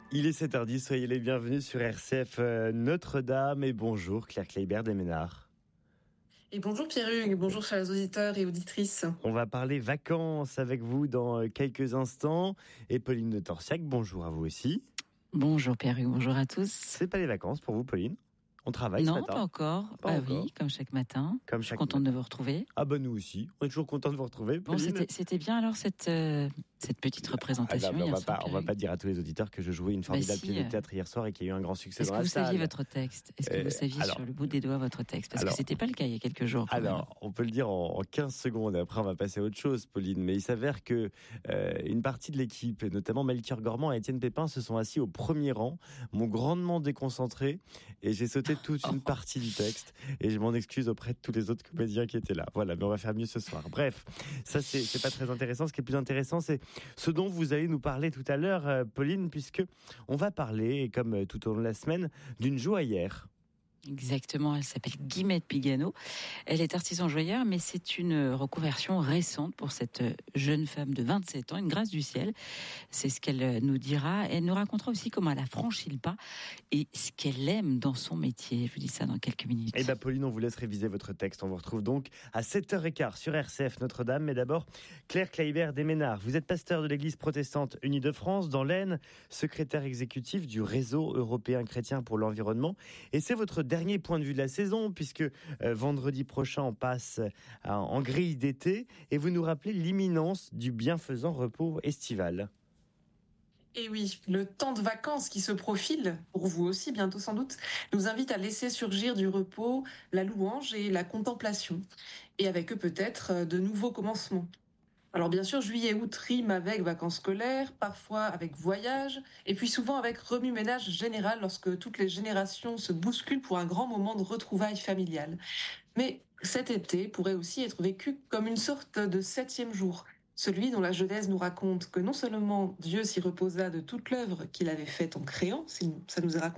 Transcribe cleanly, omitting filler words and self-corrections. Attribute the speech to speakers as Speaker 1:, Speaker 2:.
Speaker 1: Il est 7h10, soyez les bienvenus sur RCF Notre-Dame et bonjour Claire Kleibert des Ménards.
Speaker 2: Et bonjour Pierre-Hugues, bonjour chers auditeurs et auditrices.
Speaker 1: On va parler vacances avec vous dans quelques instants. Et Pauline de Torsiac, bonjour à vous aussi.
Speaker 3: Bonjour Pierre-Hugues, bonjour à tous.
Speaker 1: C'est pas les vacances pour vous Pauline ? On travaille ce
Speaker 3: Non,
Speaker 1: matin ?
Speaker 3: pas encore. Oui, comme chaque matin. Je suis contente de vous retrouver.
Speaker 1: Ah bah nous aussi, on est toujours contents de vous retrouver. Pauline.
Speaker 3: Bon, c'était bien alors cette petite représentation
Speaker 1: on
Speaker 3: hier soir.
Speaker 1: On va pas dire à tous les auditeurs que je jouais une formidable pièce de théâtre hier soir et qu'il y a eu un grand succès dans la salle.
Speaker 3: Est-ce que vous saviez votre texte ? Est-ce que vous saviez sur le bout des doigts votre texte ? Parce que c'était pas le cas il y a quelques jours.
Speaker 1: On peut le dire en 15 secondes et après on va passer à autre chose, Pauline. Mais il s'avère que une partie de l'équipe, notamment Melchior Gormand et Étienne Pépin, se sont assis au premier rang, m'ont grandement déconcentré et j'ai sauté toute une partie du texte et je m'en excuse auprès de tous les autres comédiens qui étaient là. Voilà, mais on va faire mieux ce soir. Bref, ça c'est pas très intéressant. Ce qui est plus intéressant, c'est ce dont vous allez nous parler tout à l'heure, Pauline, puisque on va parler, comme tout au long de la semaine, d'une joaillère.
Speaker 3: Exactement, elle s'appelle Guillemette Pigano. Elle est artisan joaillère, mais c'est une reconversion récente pour cette jeune femme de 27 ans, une grâce du ciel. C'est ce qu'elle nous dira. Elle nous racontera aussi comment elle a franchi le pas et ce qu'elle aime dans son métier. Je vous dis ça dans quelques minutes.
Speaker 1: Eh bien, Pauline, on vous laisse réviser votre texte. On vous retrouve donc à 7h15 sur RCF Notre-Dame. Mais d'abord, Claire Kleibert des Ménards. Vous êtes pasteur de l'Église protestante unie de France dans l'Aisne, secrétaire exécutif du Réseau européen chrétien pour l'environnement. Et c'est votre dernier point de vue de la saison, puisque vendredi prochain, on passe en grille d'été. Et vous nous rappelez l'imminence du bienfaisant repos estival.
Speaker 2: Et oui, le temps de vacances qui se profile, pour vous aussi bientôt sans doute, nous invite à laisser surgir du repos, la louange et la contemplation. Et avec eux peut-être de nouveaux commencements. Alors bien sûr, juillet-août rime avec vacances scolaires, parfois avec voyage, et puis souvent avec remue-ménage général lorsque toutes les générations se bousculent pour un grand moment de retrouvailles familiales. Mais cet été pourrait aussi être vécu comme une sorte de 7e jour, celui dont la Genèse nous raconte que non seulement Dieu s'y reposa de toute l'œuvre qu'il avait faite en créant, ça nous est raconté